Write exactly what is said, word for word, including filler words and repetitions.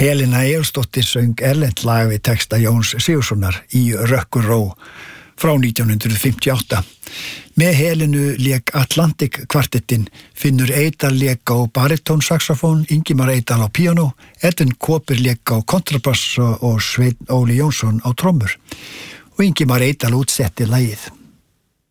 Helena Egilsdóttir söng erlent lag við texta Jóns Sigurðssonar í Rökkur ró frá nítján hundruð fimmtíu og átta. Með Helenu lék Atlantic kvartettin, Finnur Eydal lék á baritónsaxofón, Ingimar Eydal á píanó, Edvin Kåper lék á kontrabass og Sveinn Óli Jónsson á trommur. Og Ingimar Eydal útsetti lagið.